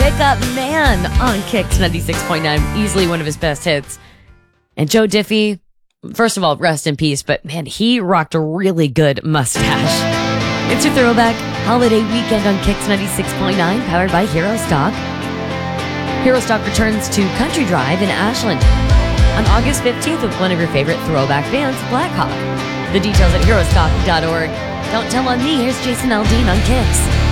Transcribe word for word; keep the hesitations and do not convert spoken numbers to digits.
Wake Up Man on Kicks ninety-six point nine. Easily one of his best hits. And Joe Diffie, first of all, rest in peace, but man, he rocked a really good mustache. It's your throwback holiday weekend on Kicks ninety-six point nine, powered by Hero Stock. Hero Stock returns to Country Drive in Ashland on August fifteenth with one of your favorite throwback bands, Black Hawk. The details at hero stock dot org. Don't tell on me. Here's Jason Aldean on Kicks.